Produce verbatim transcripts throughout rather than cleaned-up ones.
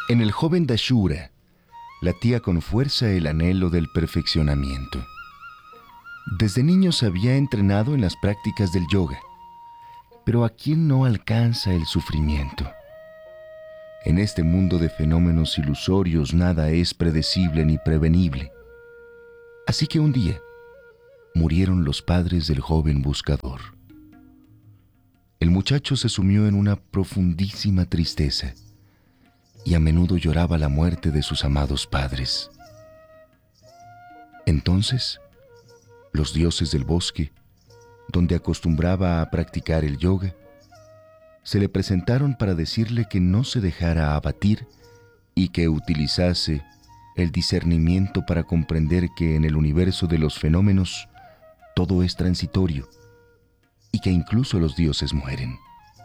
En el joven Dashura latía con fuerza el anhelo del perfeccionamiento. Desde niño se había entrenado en las prácticas del yoga, pero ¿a quién no alcanza el sufrimiento? En este mundo de fenómenos ilusorios nada es predecible ni prevenible. Así que un día murieron los padres del joven buscador. El muchacho se sumió en una profundísima tristeza y a menudo lloraba la muerte de sus amados padres. Entonces, los dioses del bosque, donde acostumbraba a practicar el yoga, se le presentaron para decirle que no se dejara abatir y que utilizase el discernimiento para comprender que en el universo de los fenómenos todo es transitorio y que incluso los dioses mueren.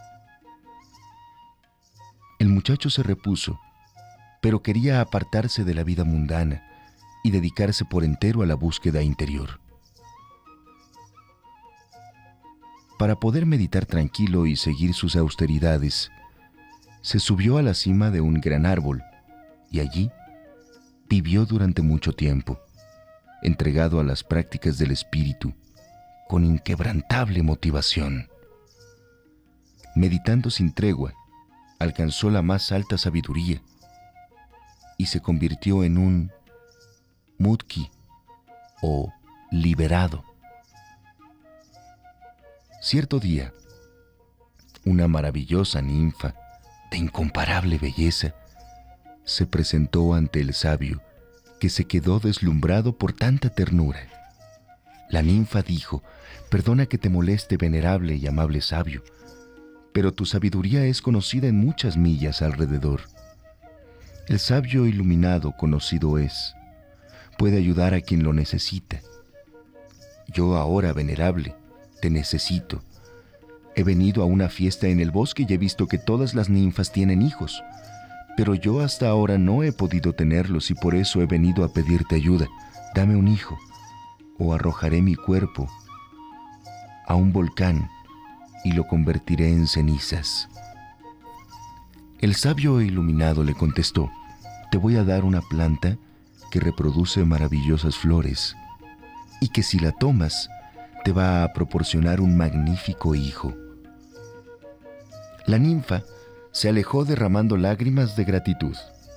El muchacho se repuso, pero quería apartarse de la vida mundana y dedicarse por entero a la búsqueda interior. Para poder meditar tranquilo y seguir sus austeridades, se subió a la cima de un gran árbol y allí vivió durante mucho tiempo, entregado a las prácticas del espíritu, con inquebrantable motivación. Meditando sin tregua, alcanzó la más alta sabiduría y se convirtió en un mudki o liberado. Cierto día, una maravillosa ninfa de incomparable belleza se presentó ante el sabio, que se quedó deslumbrado por tanta ternura. La ninfa dijo: «Perdona que te moleste, venerable y amable sabio, pero tu sabiduría es conocida en muchas millas alrededor. El sabio iluminado conocido es, puede ayudar a quien lo necesita. Yo ahora, venerable, te necesito. He venido a una fiesta en el bosque y he visto que todas las ninfas tienen hijos, pero yo hasta ahora no he podido tenerlos y por eso he venido a pedirte ayuda. Dame un hijo, o arrojaré mi cuerpo a un volcán y lo convertiré en cenizas». El sabio iluminado le contestó: «Te voy a dar una planta que reproduce maravillosas flores y que si la tomas te va a proporcionar un magnífico hijo». La ninfa se alejó derramando lágrimas de gratitud.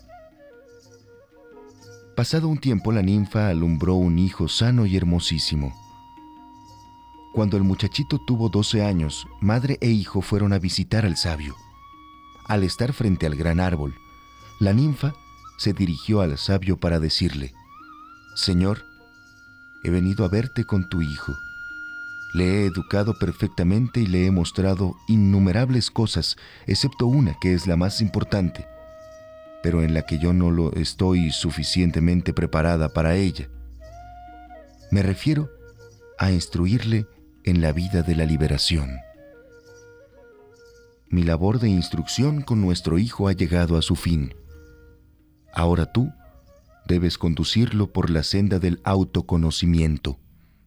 Pasado un tiempo, la ninfa alumbró un hijo sano y hermosísimo. Cuando el muchachito tuvo doce años, madre e hijo fueron a visitar al sabio. Al estar frente al gran árbol, la ninfa se dirigió al sabio para decirle: «Señor, he venido a verte con tu hijo. Le he educado perfectamente y le he mostrado innumerables cosas, excepto una que es la más importante, pero en la que yo no lo estoy suficientemente preparada para ella. Me refiero a instruirle en la vida de la liberación. Mi labor de instrucción con nuestro hijo ha llegado a su fin. Ahora tú debes conducirlo por la senda del autoconocimiento».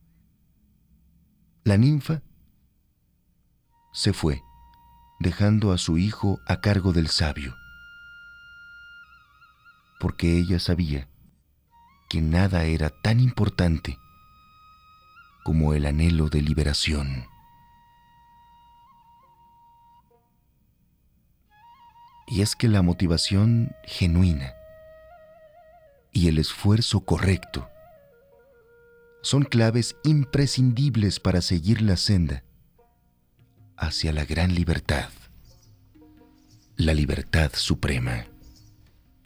La ninfa se fue, dejando a su hijo a cargo del sabio, porque ella sabía que nada era tan importante como el anhelo de liberación. Y es que la motivación genuina y el esfuerzo correcto son claves imprescindibles para seguir la senda hacia la gran libertad, la libertad suprema.